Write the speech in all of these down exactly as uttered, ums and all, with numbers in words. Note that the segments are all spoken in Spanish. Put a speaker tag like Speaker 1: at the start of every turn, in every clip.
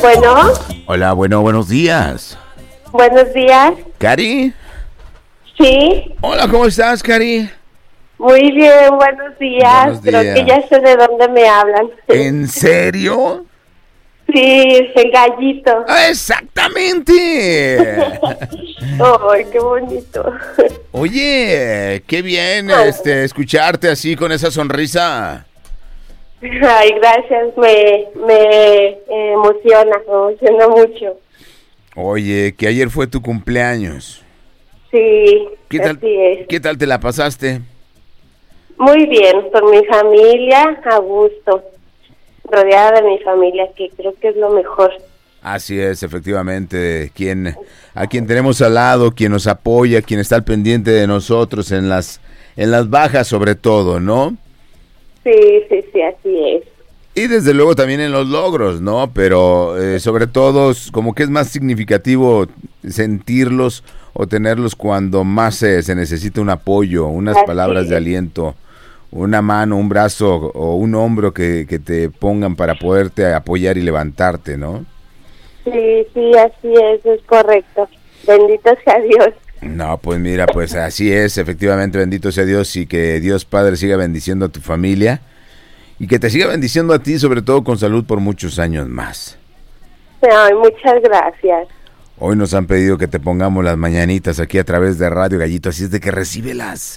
Speaker 1: Bueno.
Speaker 2: Hola, bueno, buenos días.
Speaker 1: Buenos días.
Speaker 2: ¿Cari?
Speaker 1: Sí.
Speaker 2: Hola, ¿cómo estás, Cari?
Speaker 1: Muy bien, buenos días.
Speaker 2: Buenos
Speaker 1: Creo
Speaker 2: días.
Speaker 1: que ya sé de dónde me hablan.
Speaker 2: ¿En serio?
Speaker 1: Sí, el gallito.
Speaker 2: ¡Ah, exactamente!
Speaker 1: Ay, qué bonito.
Speaker 2: Oye, qué bien este escucharte así con esa sonrisa.
Speaker 1: Ay, gracias, me, me emociona, me emociona mucho.
Speaker 2: Oye, que ayer fue tu cumpleaños.
Speaker 1: Sí,
Speaker 2: ¿Qué tal,
Speaker 1: así es.
Speaker 2: ¿Qué tal te la pasaste?
Speaker 1: Muy bien, con mi familia, a gusto, rodeada de mi familia, que creo que es lo mejor.
Speaker 2: Así es, efectivamente, quien, a quien tenemos al lado, quien nos apoya, quien está al pendiente de nosotros en las, en las bajas sobre todo, ¿no?
Speaker 1: Sí, sí, sí, así es.
Speaker 2: Y desde luego también en los logros, ¿no? Pero eh, sobre todo como que es más significativo sentirlos o tenerlos cuando más se, se necesita un apoyo, unas
Speaker 1: Así
Speaker 2: palabras de
Speaker 1: es.
Speaker 2: aliento, una mano, un brazo o un hombro que, que te pongan para poderte apoyar y levantarte, ¿no?
Speaker 1: Sí, sí, así es, es correcto. Bendito sea Dios.
Speaker 2: No, pues mira, pues así es, efectivamente, bendito sea Dios y que Dios Padre siga bendiciendo a tu familia y que te siga bendiciendo a ti, sobre todo con salud por muchos años más.
Speaker 1: Ay, muchas gracias.
Speaker 2: Hoy nos han pedido que te pongamos las mañanitas aquí a través de Radio Gallito, así es de que recíbelas.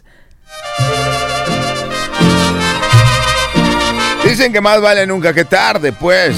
Speaker 2: Dicen que más vale nunca que tarde, pues.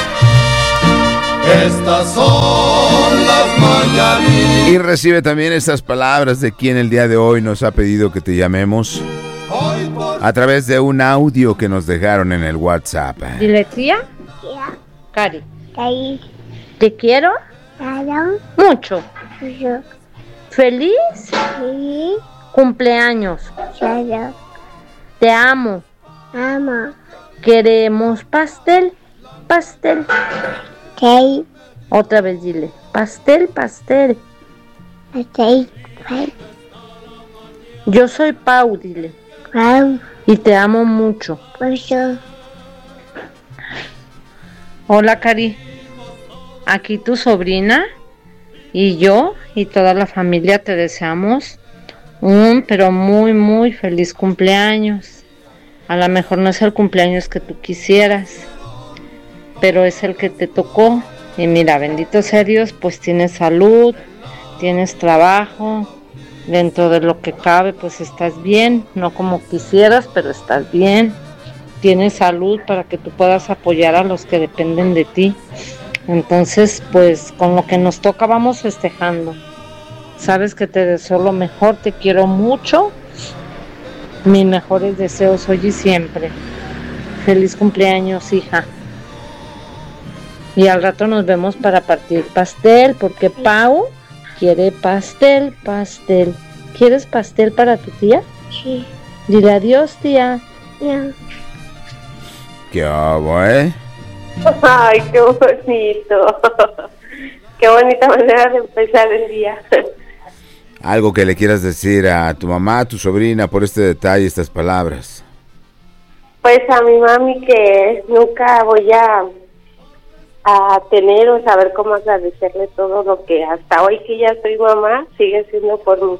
Speaker 3: Estas son las mañanitas.
Speaker 2: Y recibe también estas palabras de quien el día de hoy nos ha pedido que te llamemos a través de un audio que nos dejaron en el WhatsApp.
Speaker 4: Dile, tía.
Speaker 5: Tía.
Speaker 4: Cari.
Speaker 5: Cari.
Speaker 4: Te quiero
Speaker 5: Claro.
Speaker 4: mucho.
Speaker 5: Yo.
Speaker 4: Feliz
Speaker 5: Sí.
Speaker 4: cumpleaños.
Speaker 5: Claro.
Speaker 4: Te amo.
Speaker 5: Amo.
Speaker 4: Queremos pastel. Pastel.
Speaker 5: Cake.
Speaker 4: Otra vez dile. Pastel, pastel.
Speaker 5: Cake. Cake.
Speaker 4: Yo soy Pau, dile.
Speaker 5: Wow.
Speaker 4: Y te amo mucho.
Speaker 5: Mucho.
Speaker 4: Hola, Cari. Aquí tu sobrina y yo y toda la familia te deseamos un pero muy muy feliz cumpleaños. A lo mejor no es el cumpleaños que tú quisieras, pero es el que te tocó. Y mira, bendito sea Dios, pues tienes salud, tienes trabajo, dentro de lo que cabe pues estás bien, no como quisieras, pero estás bien. Tienes salud para que tú puedas apoyar a los que dependen de ti. Entonces, pues con lo que nos toca vamos festejando. Sabes que te deseo lo mejor, te quiero mucho. Mis mejores deseos hoy y siempre. Feliz cumpleaños, hija. Y al rato nos vemos para partir pastel, porque Pau quiere pastel, pastel. ¿Quieres pastel para tu tía?
Speaker 5: Sí.
Speaker 4: Dile adiós, tía.
Speaker 5: No.
Speaker 2: ¿Qué hago, eh?
Speaker 1: Ay, qué bonito. Qué bonita manera de empezar el día.
Speaker 2: Algo que le quieras decir a tu mamá, a tu sobrina por este detalle, estas palabras.
Speaker 1: Pues a mi mami que nunca voy a, a tener o saber cómo agradecerle todo lo que hasta hoy que ya soy mamá sigue siendo por mí.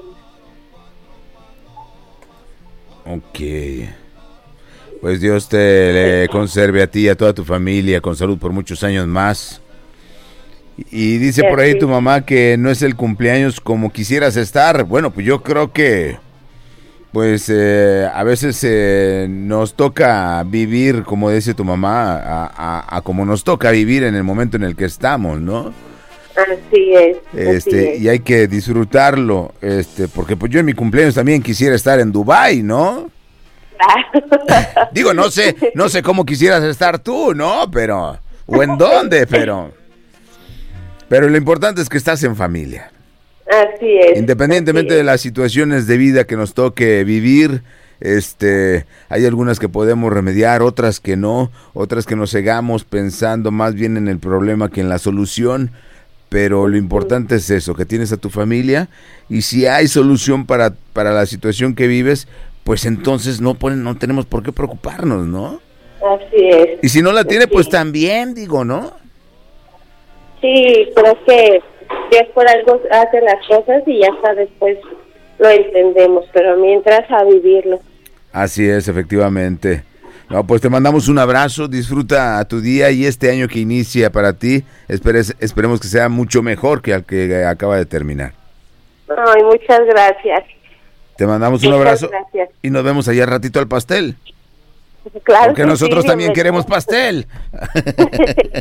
Speaker 2: Ok. Pues Dios te le conserve a ti y a toda tu familia con salud por muchos años más. Y dice por ahí tu mamá que no es el cumpleaños como quisieras estar. Bueno, pues yo creo que pues eh, a veces eh, nos toca vivir, como dice tu mamá, a, a, a como nos toca vivir en el momento en el que estamos, ¿no?
Speaker 1: Así es.
Speaker 2: Este,
Speaker 1: así es.
Speaker 2: y hay que disfrutarlo, este, porque pues yo en mi cumpleaños también quisiera estar en Dubái, ¿no? Digo, no sé, no sé cómo quisieras estar tú, ¿no? Pero, o en dónde, pero, pero lo importante es que estás en familia.
Speaker 1: Así es.
Speaker 2: Independientemente
Speaker 1: así
Speaker 2: de las situaciones de vida que nos toque vivir, este, hay algunas que podemos remediar, otras que no, otras que nos cegamos pensando más bien en el problema que en la solución. Pero lo importante es eso, que tienes a tu familia y si hay solución para, para la situación que vives, pues entonces no, ponen, no tenemos por qué preocuparnos, ¿no?
Speaker 1: Así es.
Speaker 2: Y si no la tiene,
Speaker 1: así
Speaker 2: pues
Speaker 1: es.
Speaker 2: también, digo, ¿no?
Speaker 1: sí, creo que Dios por algo hace las cosas y ya hasta después lo entendemos, pero mientras a vivirlo.
Speaker 2: Así es, efectivamente. No, pues te mandamos un abrazo, disfruta tu día y este año que inicia para ti, esperes, esperemos que sea mucho mejor que el que acaba de terminar.
Speaker 1: Ay, muchas gracias.
Speaker 2: Te mandamos un
Speaker 1: Muchas
Speaker 2: abrazo
Speaker 1: gracias.
Speaker 2: y nos vemos allá ratito al pastel.
Speaker 1: Claro
Speaker 2: Porque
Speaker 1: que
Speaker 2: nosotros
Speaker 1: sí,
Speaker 2: también
Speaker 1: bienvenido.
Speaker 2: queremos pastel.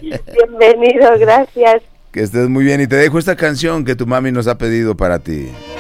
Speaker 1: Bienvenido, gracias.
Speaker 2: Que estés muy bien y te dejo esta canción que tu mami nos ha pedido para ti.